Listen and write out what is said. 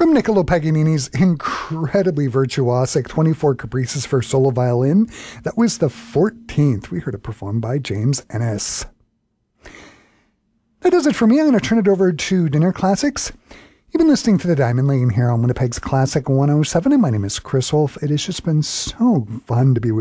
From Niccolo Paganini's incredibly virtuosic 24 Caprices for solo violin, that was the 14th. We heard it performed by James Ennis. That does it for me. I'm going to turn it over to Dinner Classics. You've been listening to The Diamond Lane here on Winnipeg's Classic 107, and my name is Chris Wolf. It has just been so fun to be with you.